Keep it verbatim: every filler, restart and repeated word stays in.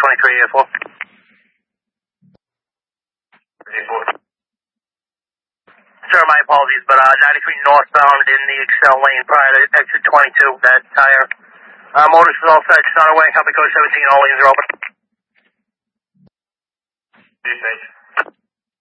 twenty-three, A four. Sir, my apologies, but uh, ninety-three northbound in the Excel lane prior to exit twenty-two, that tire. Uh, motors was all set, just on our way, copy code seventeen, all lanes are open. Thanks.